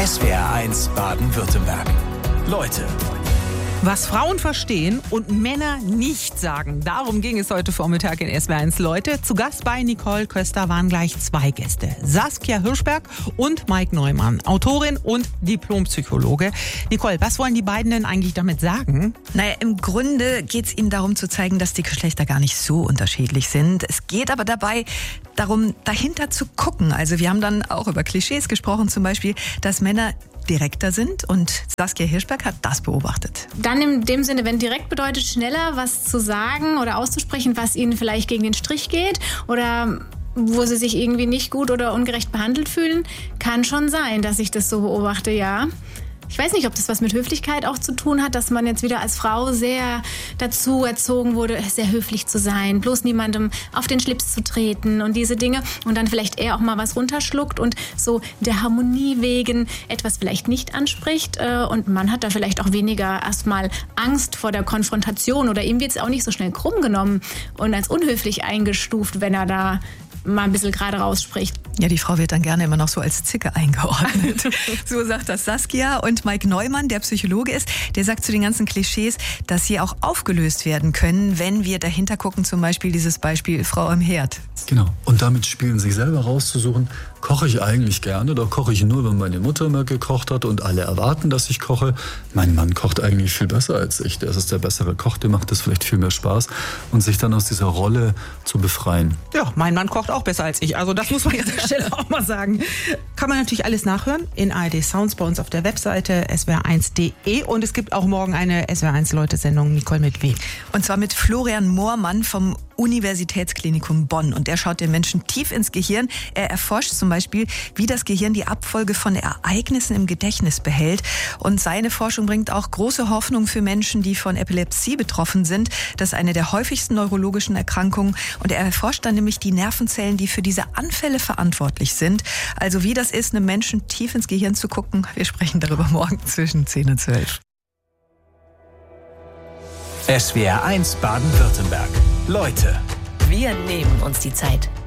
SWR1 Baden-Württemberg. Leute. Was Frauen verstehen und Männer nicht sagen. Darum ging es heute Vormittag in SWR1 Leute. Zu Gast bei Nicole Köster waren gleich zwei Gäste. Saskia Hirschberg und Mike Neumann, Autorin und Diplompsychologe. Nicole, was wollen die beiden denn eigentlich damit sagen? Naja, im Grunde geht es ihnen darum zu zeigen, dass die Geschlechter gar nicht so unterschiedlich sind. Es geht aber dabei darum, dahinter zu gucken. Also wir haben dann auch über Klischees gesprochen, zum Beispiel, dass Männer direkter sind, und Saskia Hirschberg hat das beobachtet. Dann in dem Sinne, wenn direkt bedeutet, schneller was zu sagen oder auszusprechen, was ihnen vielleicht gegen den Strich geht oder wo sie sich irgendwie nicht gut oder ungerecht behandelt fühlen, kann schon sein, dass ich das so beobachte, ja. Ich weiß nicht, ob das was mit Höflichkeit auch zu tun hat, dass man jetzt wieder als Frau sehr dazu erzogen wurde, sehr höflich zu sein, bloß niemandem auf den Schlips zu treten und diese Dinge, und dann vielleicht eher auch mal was runterschluckt und so der Harmonie wegen etwas vielleicht nicht anspricht, und man hat da vielleicht auch weniger erstmal Angst vor der Konfrontation, oder ihm wird es auch nicht so schnell krumm genommen und als unhöflich eingestuft, wenn er da mal ein bisschen gerade rausspricht. Ja, die Frau wird dann gerne immer noch so als Zicke eingeordnet. So sagt das Saskia. Und Mike Neumann, der Psychologe ist, der sagt zu den ganzen Klischees, dass sie auch aufgelöst werden können, wenn wir dahinter gucken, zum Beispiel dieses Beispiel Frau am Herd. Genau. Und damit spielen, sich selber rauszusuchen, koche ich eigentlich gerne oder koche ich nur, wenn meine Mutter immer gekocht hat und alle erwarten, dass ich koche. Mein Mann kocht eigentlich viel besser als ich. Der ist der bessere Koch, dem macht das vielleicht viel mehr Spaß. Und sich dann aus dieser Rolle zu befreien. Ja, mein Mann kocht auch besser als ich. Also das muss man an der Stelle auch mal sagen. Kann man natürlich alles nachhören in ARD Sounds bei uns auf der Webseite swr1.de. Und es gibt auch morgen eine SWR1-Leute-Sendung, Nicole, mit wem? Und zwar mit Florian Moormann vom Universitätsklinikum Bonn. Und der schaut den Menschen tief ins Gehirn. Er erforscht zum Beispiel, wie das Gehirn die Abfolge von Ereignissen im Gedächtnis behält. Und seine Forschung bringt auch große Hoffnung für Menschen, die von Epilepsie betroffen sind. Das ist eine der häufigsten neurologischen Erkrankungen. Und er erforscht dann nämlich die Nervenzellen, die für diese Anfälle verantwortlich sind. Also wie das ist, einem Menschen tief ins Gehirn zu gucken. Wir sprechen darüber morgen zwischen 10 und 12. SWR1 Baden-Württemberg. Leute. Wir nehmen uns die Zeit.